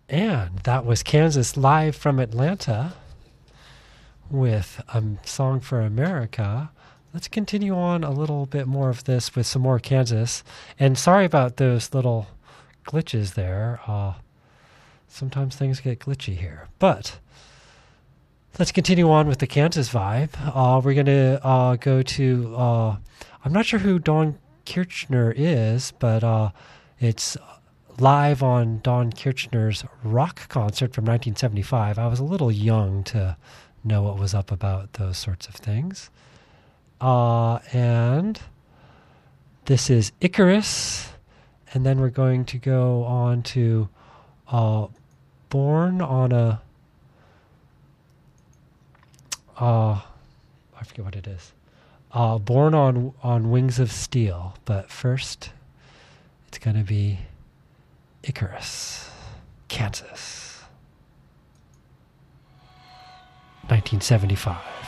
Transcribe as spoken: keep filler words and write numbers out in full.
And that was Kansas live from Atlanta with a song for America. Let's continue on a little bit more of this with some more Kansas. And sorry about those little glitches there. Uh, sometimes things get glitchy here. But let's continue on with the Kansas vibe. Uh, we're going to uh, go to, uh, I'm not sure who Don Kirchner is, but uh, it's live on Don Kirchner's rock concert from nineteen seventy-five. I was a little young to know what was up about those sorts of things. Uh, and this is Icarus. And then we're going to go on to uh, Born on a... Uh, I forget what it is. Uh, Born on, on Wings of Steel. But first, it's going to be Icarus, Kansas, nineteen seventy-five.